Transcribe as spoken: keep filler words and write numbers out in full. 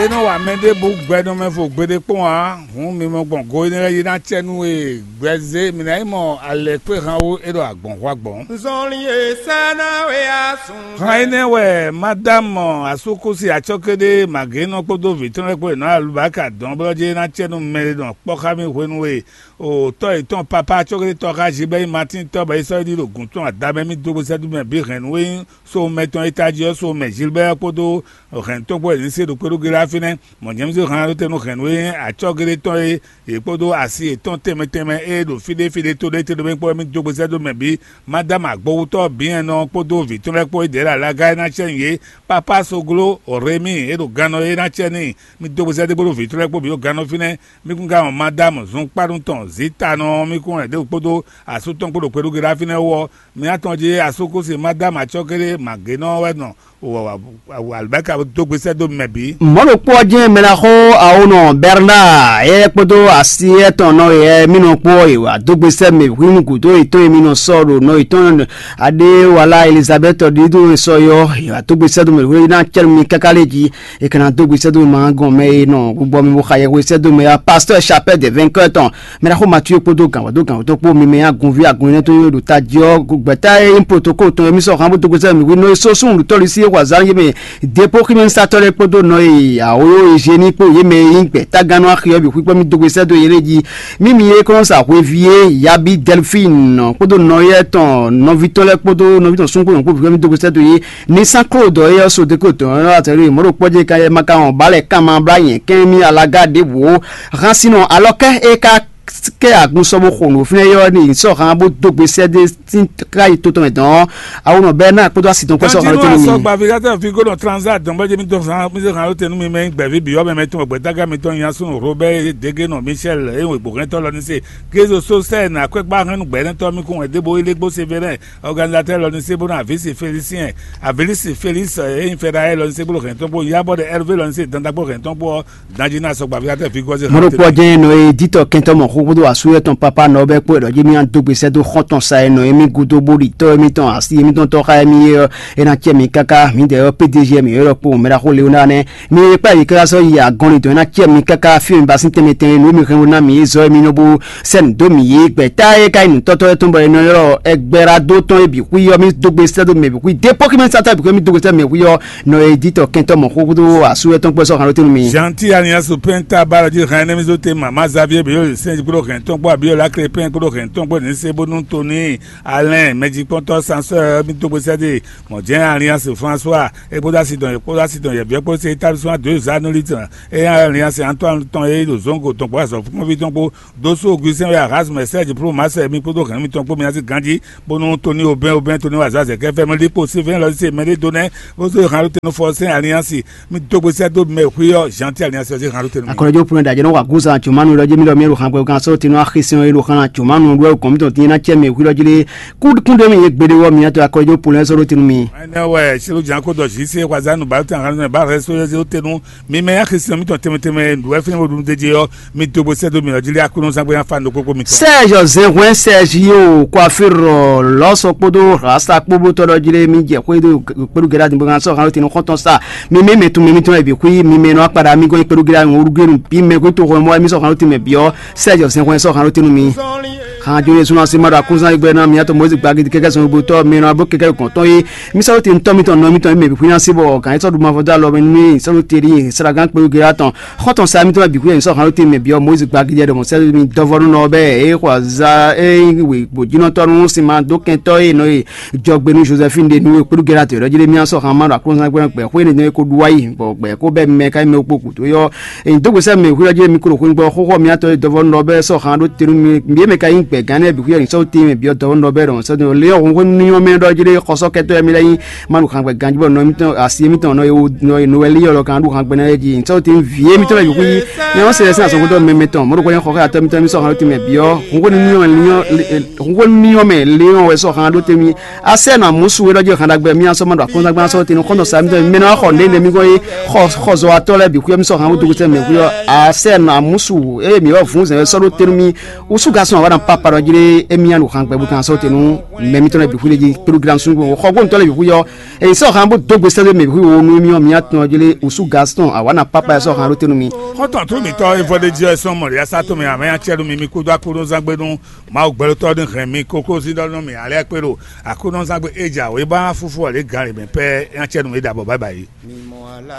e no wa mende bu gbedo me fo gbede pon a hun mi mo gbon go ni re na chenu e gbeze mi na mo ale pe han o e do agbon wa gbon zonliye sana we asun haine we madam asukusi achokede mageno podo vitron pe na alubaka don bloje na chenu me don poka mi wenu we o to iton papa achokede to ka jibe martin to ba iso di logun ton adabe mi dogo sedu me bi ren we so meton etaji so me Gilbert podo ren to bo ni se do peru grafine mo james ran te no ren we achokede to e podo asi eton teme teme e do fide fide to de te do me po mi dogo sedu me bi madam agbo to bien no podo vitron po de la ga na chenye papa soglo oremi e do gano e na cheni mi dogo sedu bo vitron po bi o gano fine mi kun ga madam zun parun ton zita no mi kun e de podo asuton podo peru grafine wo mi atonje asoko se madam achokere mageno we no o albeka dogo sedu me bi mo lo po je me la ho aono berna e podo asi eton no e mi no po e wa dogo se me wi ku to ito mi no soro no ito ade wala Elizabeth didu soyo ya dogo sedu me wi na cher mi kakaleji e kana dogo sedu ma gon me no gbogbo mi bo khaye we sedu me ya pasteur chapelle de vingt ans me la ho Mathieu podo kan do kan to po mi me agun vi agun ne to yo do tajo gbeta e protocole to mi so kan bo dogo sedu mi no so sun to ri si wa zan ye me depo ki men satore podo no ya o jeni po ye me ingbe tagano akhiyo bi kwipo mi dogo sedu yereji mi mi e kon sa we vie ya bi Delphine podo no ye ton no vitole podo no viton sun ko ko mi dogo sedu ye ni Saint Claude e so de ko to ateri mo ro poje ka ye maka on bale kama brayin kemi alaga de wo ransino alors que e ka ke agun somo khonu fune yo ni so kan bo dogbe sede tin kai to to medan awon be na podo asiton ko so kan to ni so gba fi gata fi go no transat don boje mi to san mi se kan to nu mi me gbe fi bi yo me to gbe daga mi to yan sun Robert Dege no Michel e we gbo to lo ni se gezo so se na kwe gba kan gbe to mi kun e debo ile gbo se vere organisateur lo ni se bo na visi Félicien Avelisi Félix e infera lo ni se bo kan to bo ya bo de Hervé lo ni se dan da bo kan to bo danjina so gba fi gata fi go se mo ro poje no e dito kento mo bodo asuye ton papa no be po do jimi an dogbe se do khoton sa eno emi gudo bori to emi ton asi emi ton to ka emi e na chemi kaka mi de P D G mi Europe me la khole una ne mi pa yi kra so ya gon to na chemi kaka fi mi basin temeten no mi kan na mi zo emi no bo sen do mi yi gbe ta e kai ni to to to bo eno yo egbera do ton ebi ku yo mi dogbe se do me bi ku de pokiment sa ta bi ku mi dogbe se me ku yo no edito kento mo khodo asuye ton po so kan lo tinu mi gentil alliance penta balaji kan mi zo te mama Xavier bi yo se kuro kan ton po abi la crepin kuro kan ton po ni se bonu Tony Alain meji ponto sanseur mi to se de mo je alliance François e poda si don e poda si don ye bien po se établissement deux anolites et alliance Antoine ton e do zongo ton po so fun vi ton po doso Augustin ya ras message pro masse mi podo kan mi ton po mi asi ganji bonu Tony Obin Obin Tony waza se ke fe me li po se vin lo se me le donner wo so kan te no force alliance mi to se do me kuyo gentil alliance se kan te no akore jo pro da je no wa guza chumanu lo je mi lo mi ro kan ko kan so tinu akhisin ero kan chumanu ro ko mi to tin na cheme kuyo jile kud kunde mi gbede wo mi to akore jo pro so ro tinu mi na we se lo jan ko do ji se kwa zanu ba tan kan ba re so je tenu mi me akhisin mi to teme teme do e fin wo dun deje yo mi to bo se do mi lo jile akunu san gbe fan do popo mi to Serge Zenwen Sergio coiffure lo so podo rasta pobo to lo jile mi je ko do peru gera din bo so kan tinu konton sa mi me me tu mi to e bi ku mi me no apara mi go peru gera nguru geru bi me ko to ko mo mi so kan tinu me bio Serge Zenwen so kan tinu mi kan jo yesu na se mara kunsan igbe na mi ato mo zi gbagi keke so bo to mi na bo keke kon to yi mi so tin to mi to no mi to me bi ku yan se bo kan so du ma foda lo mi so teri sara gan peru gera ton khoton sa mi to bi ku yan so kan tinu me bio mo zi gbagi de mo se mi dovonu no be e kwa za e we bo jino to run si ma do ken to e no e jogbenu Josephine de nu peru gera te ro jile mi an so kan mara kunsan igbe pe ko ni ko duwai bo pe ko be me kai me opoku to yo e dogo se me ku ro jile mi ko ko ngbo ko mi ato dovonu no be so kan do tinu mi mi me kai pe gane bi ku yan so ti me bi dovonu no be ron so de le o ni o me do jile ko so keto mi leyin manu kan pe ganjibo no mi to asi mi to no e no e no we li o kan du kan pe na ji so ti vie mi to bi ku ni o se se so ko do me me to mo ko yan ko ka to mi to mi so kan ti me bi o ko ni o ni o ko ni o me le o we so kan do te mi ase na musu we do je kan dagbe mi an so ma do ko dagba so ti no ko no sa mi to mi na ko le le mi ko ko ko zo atole bi ku mi so kan do ku te me ku ase na musu e mi o fun se so do te mi usu ga so wa na papa paro jire emian o kan pe bu kan so tenu memi to na bi kule ji program sun bo ko gon to le bi ku yo e so kan bo dogbe se me bi ku o nu mi o mi atun jile osu Gaston awana papa so kan ro tenu mi ko ton to mi to e for de je so mo ya sa to mi ame ya cheru mi mi ko do akuro zangbedun ma o gbero to din kan mi koko si do no mi ale pero akuro zangbe eja we ba fufu o le gan re mi pe ya cheru mi dabo bye bye.